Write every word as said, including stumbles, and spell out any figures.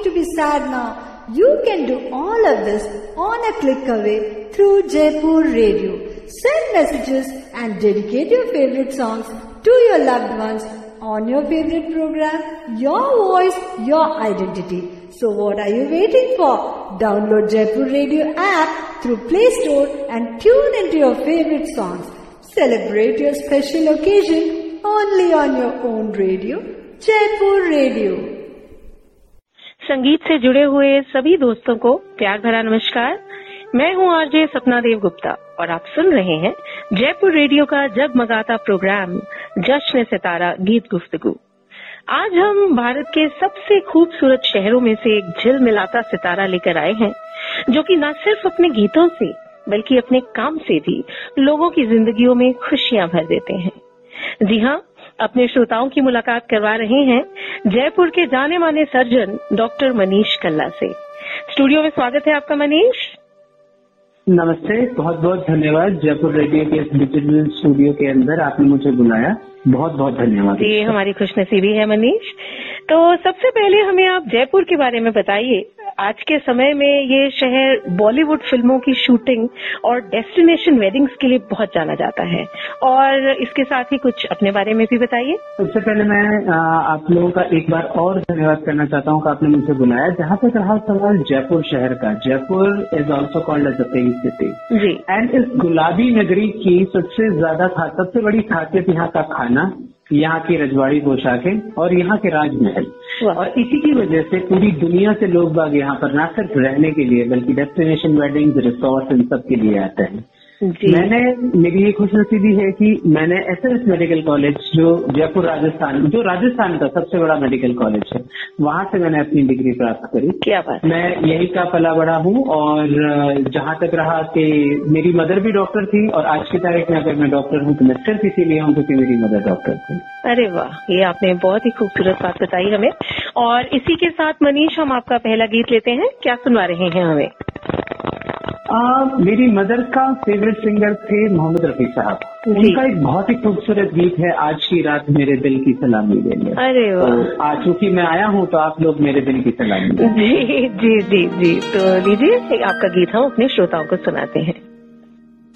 to be sad now, you can do all of this on a click away through Jaipur Radio. Send messages and dedicate your favorite songs to your loved ones on your favorite program. Your voice, your identity. So what are you waiting for? Download Jaipur Radio app through Play Store and tune into your favorite songs. Celebrate your special occasion only on your own radio, Jaipur Radio. संगीत से जुड़े हुए सभी दोस्तों को प्यार भरा नमस्कार। मैं हूं आरजे सपना देव गुप्ता और आप सुन रहे हैं जयपुर रेडियो का जगमगाता प्रोग्राम जश्न सितारा गीत गुफ्तगू। आज हम भारत के सबसे खूबसूरत शहरों में से एक झिलमिलाता सितारा लेकर आए हैं, जो कि न सिर्फ अपने गीतों से बल्कि अपने काम से भी लोगों की जिंदगियों में खुशियां भर देते हैं। जी हाँ, अपने श्रोताओं की मुलाकात करवा रहे हैं जयपुर के जाने माने सर्जन डॉक्टर मनीष कल्ला से। स्टूडियो में स्वागत है आपका मनीष। नमस्ते, बहुत बहुत धन्यवाद। जयपुर रेडियो के इस डिजिटल स्टूडियो के अंदर आपने मुझे बुलाया, बहुत बहुत धन्यवाद। ये हमारी खुशनसीबी है मनीष। तो सबसे पहले हमें आप जयपुर के बारे में बताइए। आज के समय में ये शहर बॉलीवुड फिल्मों की शूटिंग और डेस्टिनेशन वेडिंग्स के लिए बहुत जाना जाता है, और इसके साथ ही कुछ अपने बारे में भी बताइए। सबसे पहले मैं आप लोगों का एक बार और धन्यवाद करना चाहता हूँ कि आपने मुझे बुलाया। जहाँ तक रहा सवाल जयपुर शहर का, Jaipur is also called as a pink city ji, and इस गुलाबी नगरी की सबसे ज्यादा सबसे बड़ी खासियत यहाँ का खाना, यहाँ की रजवाड़ी पोशाकें और यहाँ के राजमहल, और इसी की वजह से पूरी दुनिया से लोग बाग यहाँ पर न सिर्फ रहने के लिए बल्कि डेस्टिनेशन वेडिंग्स, रिसोर्ट, इन सब के लिए आते हैं। मैंने मेरी ये खुशनसीबी है कि मैंने एसएस मेडिकल कॉलेज, जो जयपुर राजस्थान, जो राजस्थान का सबसे बड़ा मेडिकल कॉलेज है, वहां से मैंने अपनी डिग्री प्राप्त करी। क्या बात। मैं यही का पला बड़ा हूँ, और जहाँ तक रहा कि मेरी मदर भी डॉक्टर थी, और आज की तारीख में अगर मैं डॉक्टर हूँ तो मैं सिर्फ इसीलिए हूँ क्योंकि मेरी मदर डॉक्टर थी। अरे वाह, ये आपने बहुत ही खूबसूरत बात बताई हमें। और इसी के साथ मनीष, हम आपका पहला गीत लेते हैं। क्या सुनवा रहे हैं हमें? आ, मेरी मदर का फेवरेट सिंगर थे मोहम्मद रफी साहब। उनका एक बहुत ही खूबसूरत गीत है, आज की रात मेरे दिल की सलामी देंगे। अरे वाह। तो आज चूंकि मैं आया हूँ तो आप लोग मेरे दिल की सलामी देंगे। जी जी जी जी, तो लीजिए आपका गीत हम अपने श्रोताओं को सुनाते हैं।